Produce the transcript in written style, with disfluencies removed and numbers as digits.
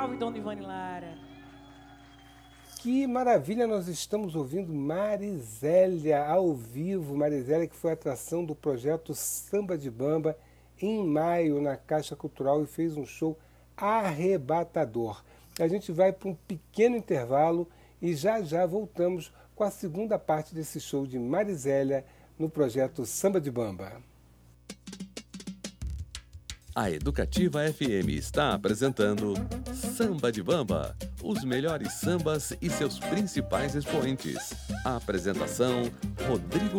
salve, dona Ivane Lara. Que maravilha, nós estamos ouvindo Marisélia ao vivo. Marisélia, que foi a atração do projeto Samba de Bamba em maio na Caixa Cultural e fez um show arrebatador. A gente vai para um pequeno intervalo e já já voltamos com a segunda parte desse show de Marisélia no projeto Samba de Bamba. A Educativa FM está apresentando Samba de Bamba, os melhores sambas e seus principais expoentes. A apresentação, Rodrigo